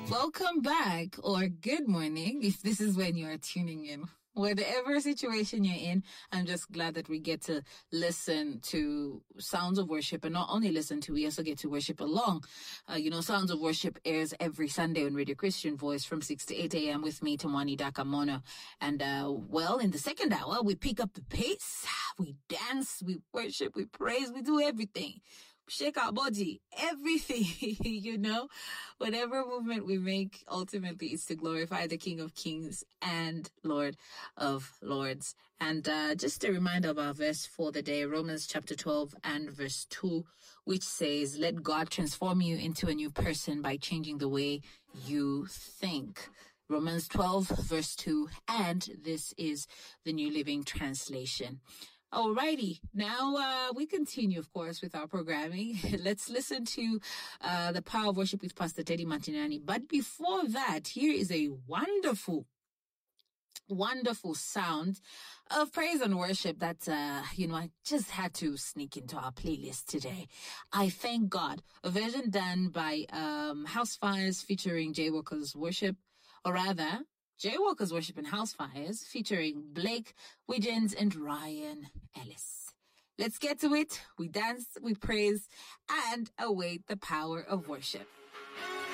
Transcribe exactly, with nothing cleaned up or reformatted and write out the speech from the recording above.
Welcome back, or good morning, if this is when you are tuning in. Whatever situation you're in, I'm just glad that we get to listen to Sounds of Worship, and not only listen to, we also get to worship along. Uh, you know, Sounds of Worship airs every Sunday on Radio Christian Voice from six to eight a.m. with me, Tamwani Dakamono. And, uh, well, in the second hour, we pick up the pace, we dance, we worship, we praise, we do everything. Shake our body, everything, you know, whatever movement we make ultimately is to glorify the King of Kings and Lord of Lords. And uh, just a reminder of our verse for the day, Romans chapter twelve and verse two, which says, let God transform you into a new person by changing the way you think. Romans twelve verse two, and this is the New Living Translation. Alrighty, now uh, we continue, of course, with our programming. Let's listen to uh, The Power of Worship with Pastor Teddy Martinani. But before that, here is a wonderful, wonderful sound of praise and worship that, uh, you know, I just had to sneak into our playlist today. I Thank God, a version done by um, Housefires featuring Jaywalker's Worship, or rather, Jaywalker's Worship and Housefires featuring Blake Wiggins and Ryan Ellis. Let's get to it. We dance, we praise, and await the power of worship.